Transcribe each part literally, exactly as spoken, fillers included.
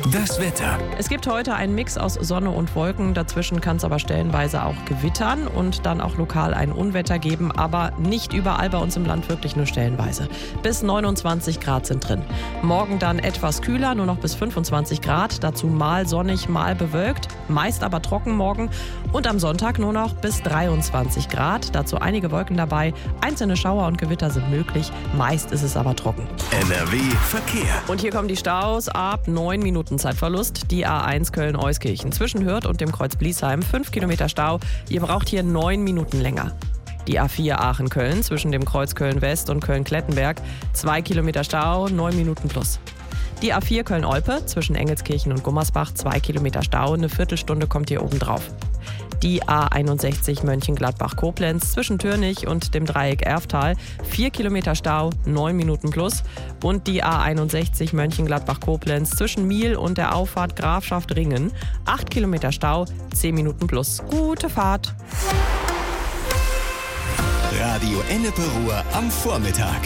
Das Wetter. Es gibt heute einen Mix aus Sonne und Wolken. Dazwischen kann es aber stellenweise auch gewittern und dann auch lokal ein Unwetter geben. Aber nicht überall bei uns im Land, wirklich nur stellenweise. Bis neunundzwanzig Grad sind drin. Morgen dann etwas kühler, nur noch bis fünfundzwanzig Grad. Dazu mal sonnig, mal bewölkt. Meist aber trocken morgen. Und am Sonntag nur noch bis dreiundzwanzig Grad. Dazu einige Wolken dabei. Einzelne Schauer und Gewitter sind möglich. Meist ist es aber trocken. N R W Verkehr. Und hier kommen die Staus ab neun Minuten Zeitverlust. Die A eins Köln-Euskirchen zwischen Hürth und dem Kreuz Bliesheim. fünf Kilometer Stau. Ihr braucht hier neun Minuten länger. Die A vier Aachen-Köln zwischen dem Kreuz Köln-West und Köln-Klettenberg. zwei Kilometer Stau, neun Minuten plus. Die A vier Köln-Olpe zwischen Engelskirchen und Gummersbach. zwei Kilometer Stau, eine Viertelstunde kommt hier oben drauf. Die A einundsechzig Mönchengladbach-Koblenz zwischen Türnich und dem Dreieck Erftal. vier Kilometer Stau, neun Minuten plus. Und die A einundsechzig Mönchengladbach-Koblenz zwischen Miel und der Auffahrt Grafschaft Ringen. acht Kilometer Stau, zehn Minuten plus. Gute Fahrt. Radio Ennepe Ruhr am Vormittag.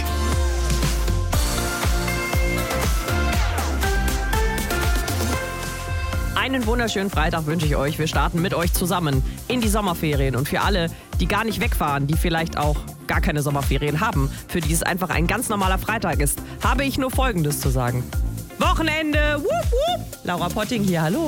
Einen wunderschönen Freitag wünsche ich euch. Wir starten mit euch zusammen in die Sommerferien. Und für alle, die gar nicht wegfahren, die vielleicht auch gar keine Sommerferien haben, für die es einfach ein ganz normaler Freitag ist, habe ich nur Folgendes zu sagen. Wochenende! Wupp, wupp. Laura Potting hier, hallo.